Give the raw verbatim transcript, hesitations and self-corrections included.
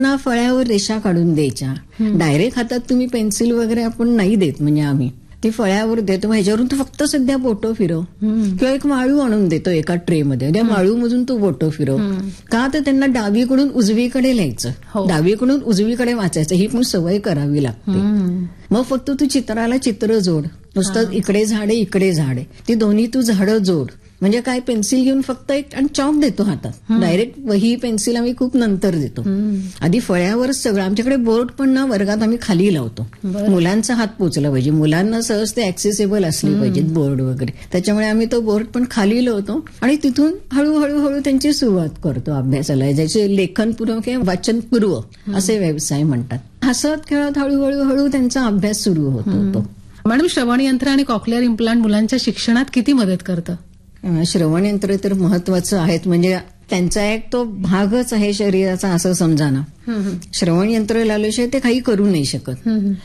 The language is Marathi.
ना फळ्यावर रेषा काढून द्यायच्या. डायरेक्ट हातात तुम्ही पेन्सिल वगैरे आपण नाही देत, म्हणजे आम्ही ती फळ्यावर देतो. ह्याच्यावरून तू फक्त सध्या बोटं फिरव, किंवा एक माळू आणून देतो एका ट्रे मध्ये, त्या माळूमधून तू बोटं फिरव. का तर त्यांना डावीकडून उजवीकडे लिहायचं, डावीकडून उजवीकडे वाचायचं, ही पण सवय करावी लागते. मग फक्त तू चित्राला चित्र जोड, नुसतं इकडे झाडे इकडे झाडे, ती दोन्ही तू झाडं जोड. म्हणजे काय, पेन्सिल घेऊन फक्त एक आणि चॉक देतो हातात. डायरेक्ट वही पेन्सिल आम्ही खूप नंतर देतो. आधी फळ्यावरच सगळं. आमच्याकडे बोर्ड पण ना वर्गात आम्ही खाली लावतो, मुलांचा हात पोचला पाहिजे, मुलांना सहज ते ऍक्सेसिबल असले पाहिजेत बोर्ड वगैरे. त्याच्यामुळे आम्ही तो बोर्ड पण खाली लावतो आणि तिथून हळूहळू हळू त्यांची सुरुवात करतो अभ्यासाला, ज्याचे लेखनपूर्व किंवा वाचनपूर्व असे व्यवसाय म्हणतात. हसत खेळत हळूहळू हळू त्यांचा अभ्यास सुरू होतो. मॅडम, श्रवण यंत्र आणि कॉक्लिअर इम्प्लांट मुलांच्या शिक्षणात किती मदत करतं? श्रवण यंत्र तर महत्वाचं आहेत, म्हणजे त्यांचा एक तो भागच आहे शरीराचा असं समजा ना. श्रवण यंत्र लावल्याशिवाय ते काही करू नाही शकत.